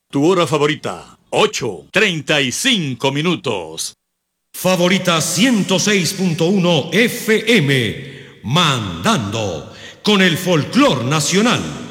Tu hora favorita, 8:35. Favorita 106.1 FM, mandando con el folclor nacional.